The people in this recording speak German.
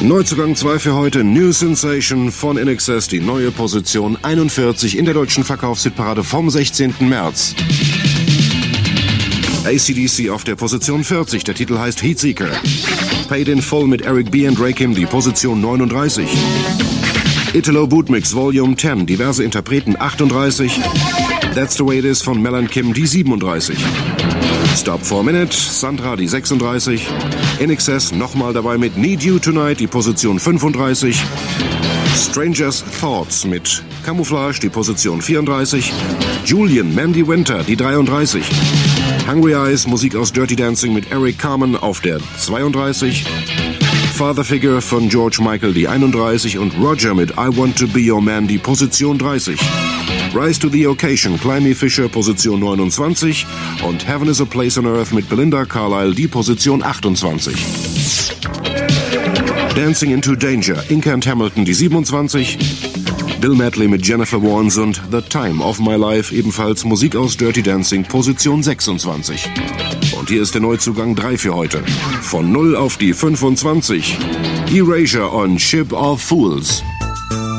Neuzugang 2 für heute, New Sensation von INXS, die neue Position 41 in der deutschen Verkaufshitparade vom 16. März. AC/DC auf der Position 40, der Titel heißt Heatseeker. Paid in Full mit Eric B. und Rakim, die Position 39. Italo Bootmix Volume 10, diverse Interpreten 38. That's the Way It Is von Mel & Kim, die 37. Stop for a Minute, Sandra, die 36. INXS nochmal dabei mit Need You Tonight, die Position 35. Strangers Thoughts mit Camouflage, die Position 34. Julian, Mandy Winter, die 33. Hungry Eyes, Musik aus Dirty Dancing mit Eric Carmen auf der 32. Father Figure von George Michael, die 31. Und Roger mit I Want to Be Your Man, die Position 30. Rise to the Occasion, Climby Fisher, Position 29. Und Heaven is a Place on Earth mit Belinda Carlisle, die Position 28. Dancing into Danger, Inca and Hamilton, die 27. Bill Medley mit Jennifer Warnes und The Time of My Life, ebenfalls Musik aus Dirty Dancing, Position 26. Und hier ist der Neuzugang 3 für heute. Von 0 auf die 25. Erasure on Ship of Fools.